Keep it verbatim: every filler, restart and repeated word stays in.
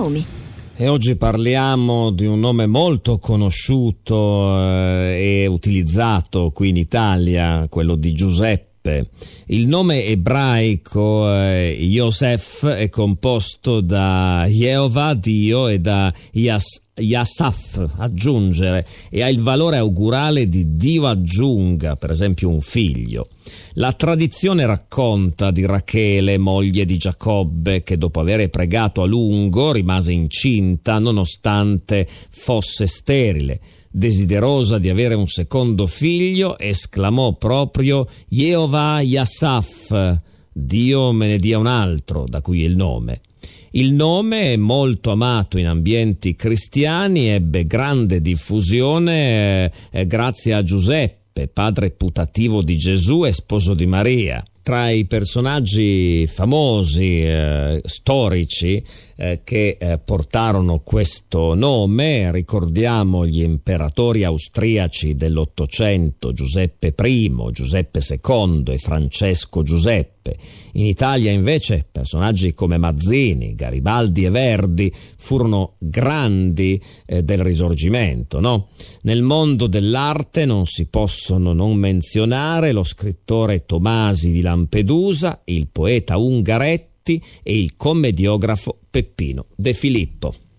nomi. E oggi parliamo di un nome molto conosciuto eh, e utilizzato qui in Italia, quello di Giuseppe. Il nome ebraico eh, Yosef è composto da Yehovah, Dio, e da Yas, Yasaf, aggiungere, e ha il valore augurale di Dio aggiunga, per esempio un figlio. La tradizione racconta di Rachele, moglie di Giacobbe, che dopo aver pregato a lungo rimase incinta nonostante fosse sterile. Desiderosa di avere un secondo figlio, esclamò proprio Yehovah Yasaf, Dio me ne dia un altro, da cui il nome. Il nome è molto amato in ambienti cristiani, ebbe grande diffusione eh, grazie a Giuseppe, padre putativo di Gesù e sposo di Maria. Tra i personaggi famosi, eh, storici, eh, che eh, portarono questo nome, ricordiamo gli imperatori austriaci dell'Ottocento, Giuseppe I, Giuseppe secondo e Francesco Giuseppe. In Italia invece personaggi come Mazzini, Garibaldi e Verdi furono grandi eh, del Risorgimento, no? Nel mondo dell'arte non si possono non menzionare lo scrittore Tomasi di Lampedusa, il poeta Ungaretti e il commediografo Peppino De Filippo.